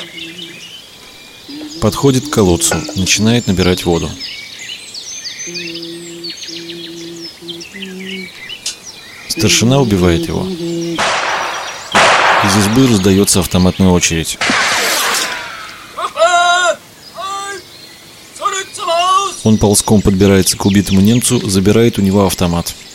Подходит к колодцу, начинает набирать воду. Старшина убивает его. Из избы раздается автоматная очередь. Он ползком подбирается к убитому немцу, забирает у него автомат.